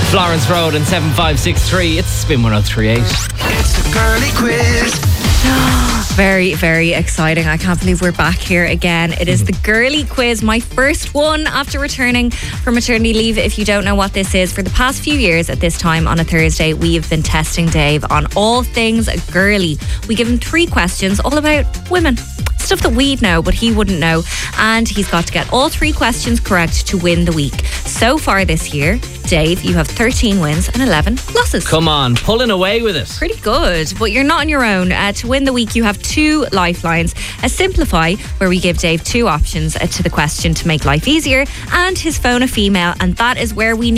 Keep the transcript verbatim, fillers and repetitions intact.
Florence Road and seven five six three. It's Spin one oh three eight. It's the girly quiz. Very, very exciting. I can't believe we're back here again. It is the girly quiz, my first one after returning from maternity leave. If you don't know what this is, for the past few years at this time on a Thursday, we have been testing Dave on all things girly. We give him three questions all about women. Stuff that we'd know, but he wouldn't know. And he's got to get all three questions correct to win the week. So far this year, Dave, you have thirteen wins and eleven losses. Come on, pulling away with it. Pretty good, but you're not on your own. Uh, to win the week, you have two lifelines. A Simplify, where we give Dave two options uh, to the question to make life easier, and his phone a female, and that is where we need